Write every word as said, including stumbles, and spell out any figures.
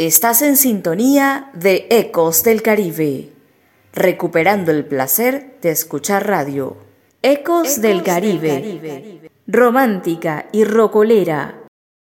Estás en sintonía de Ecos del Caribe, recuperando el placer de escuchar radio. Ecos, Ecos del, Caribe. del Caribe, romántica y rocolera,